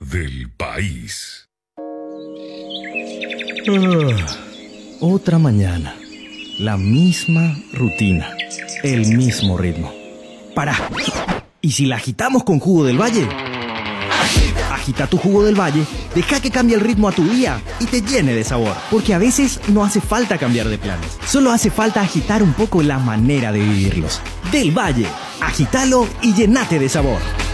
del país. Otra mañana, la misma rutina, el mismo ritmo. ¡Para! ¿Y si la agitamos con jugo del valle? Agita tu jugo del valle, deja que cambie el ritmo a tu día y te llene de sabor. Porque a veces no hace falta cambiar de planes, solo hace falta agitar un poco la manera de vivirlos. Del Valle, agítalo y llenate de sabor.